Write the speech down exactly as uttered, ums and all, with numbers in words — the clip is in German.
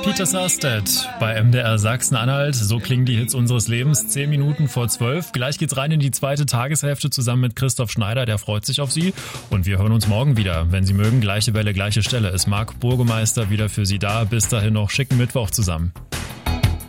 Peter Sarstedt bei M D R Sachsen-Anhalt. So klingen die Hits unseres Lebens. Zehn Minuten vor zwölf. Gleich geht's rein in die zweite Tageshälfte zusammen mit Christoph Schneider. Der freut sich auf Sie. Und wir hören uns morgen wieder. Wenn Sie mögen, gleiche Welle, gleiche Stelle. Ist Marc Burgemeister wieder für Sie da. Bis dahin noch schicken Mittwoch zusammen.